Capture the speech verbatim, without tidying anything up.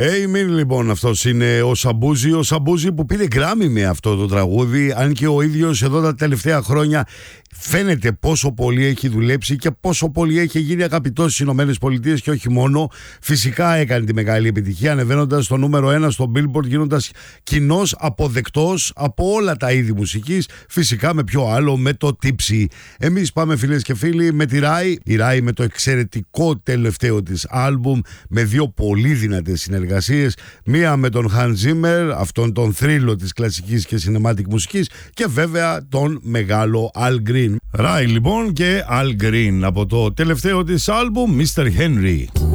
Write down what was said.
Hey, λοιπόν, αυτός είναι ο Σαμπούζη. Ο Σαμπούζη που πήρε Γκράμι με αυτό το τραγούδι, αν και ο ίδιος εδώ τα τελευταία χρόνια φαίνεται πόσο πολύ έχει δουλέψει και πόσο πολύ έχει γίνει αγαπητός στις Ηνωμένες Πολιτείες και όχι μόνο. Φυσικά έκανε τη μεγάλη επιτυχία, ανεβαίνοντας στο νούμερο ένα στο Billboard, γίνοντας κοινώς αποδεκτός από όλα τα είδη μουσικής. Φυσικά με ποιο άλλο, με το Tipsy. Εμείς πάμε, φίλες και φίλοι, με τη Rai. Η Rai με το εξαιρετικό τελευταίο της άλμπουμ, με δύο πολύ δυνατές συνεργασίες. Μία με τον Hans Zimmer, αυτόν τον θρύλο της κλασικής και cinematic μουσικής, και βέβαια τον μεγάλο Al Green. Rai λοιπόν και Al Green από το τελευταίο της άλμπουμ, μίστερ Henry.